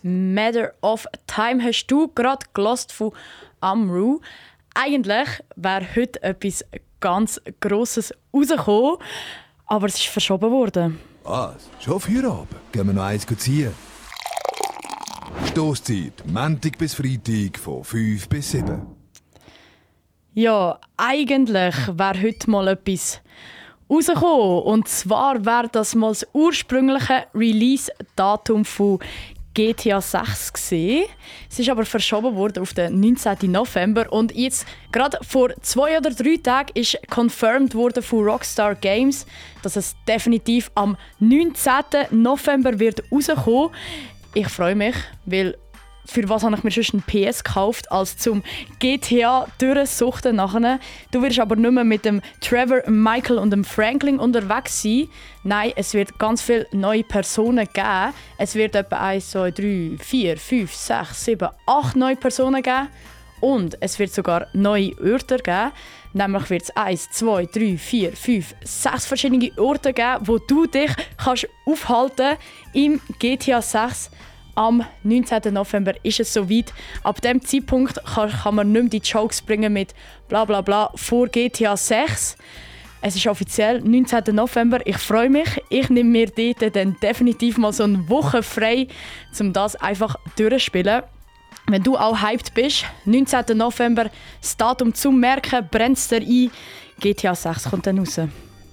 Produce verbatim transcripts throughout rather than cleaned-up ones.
Matter of Time hast du gerade gelost von Amru. Eigentlich wäre heute etwas ganz Grosses rausgekommen, aber es ist verschoben worden. Was? Schon Feierabend? Gehen wir noch eins ziehen? Stosszeit, Montag bis Freitag von fünf bis sieben. Ja, eigentlich wäre heute mal etwas rausgekommen. Und zwar wäre das mal das ursprüngliche Release-Datum von G T A sechs gewesen. Es ist aber verschoben worden auf den neunzehnten November. Und jetzt, gerade vor zwei oder drei Tagen, ist confirmed worden von Rockstar Games, dass es definitiv am neunzehnten November wird rauskommen. Ich freue mich, weil für was habe ich mir schon einen P S gekauft, als zum G T A durchsuchten nachher. Du wirst aber nicht mehr mit dem Trevor, Michael und dem Franklin unterwegs sein. Nein, es wird ganz viele neue Personen geben. Es wird etwa eins, zwei, drei, vier, fünf, sechs, sieben, acht neue Personen geben. Und es wird sogar neue Orte geben. Nämlich wird es eins, zwei, drei, vier, fünf, sechs verschiedene Orte geben, wo du dich kannst aufhalten im G T A sechs. Am neunzehnten November ist es soweit. Ab diesem Zeitpunkt kann, kann man nicht mehr die Jokes bringen mit bla bla bla vor G T A sechs. Es ist offiziell neunzehnten November. Ich freue mich. Ich nehme mir dort dann definitiv mal so eine Woche frei, um das einfach durchzuspielen. Wenn du auch hyped bist, neunzehnten November, das Datum zum Merken, brennt es dir ein. G T A sechs kommt dann raus.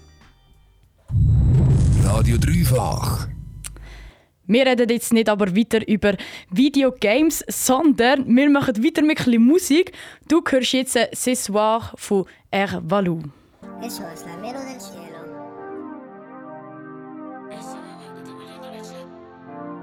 Radio Dreifach. Wir reden jetzt nicht aber weiter über Videogames, sondern wir machen weiter mit ein bisschen Musik. Du hörst jetzt «Ce soir» von R. Valou. Eso es la mero del cielo.